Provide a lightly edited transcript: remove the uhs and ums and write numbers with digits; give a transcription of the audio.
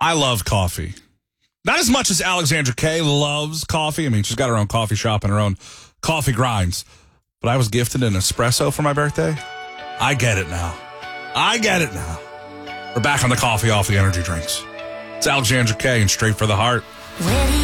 I love coffee. Not as much as Alexandra Kay loves coffee. I mean, she's got her own coffee shop and her own coffee grinds. But I was gifted an espresso for my birthday. I get it now. We're back on the coffee off the energy drinks. It's Alexandra Kay and Straight for the Heart.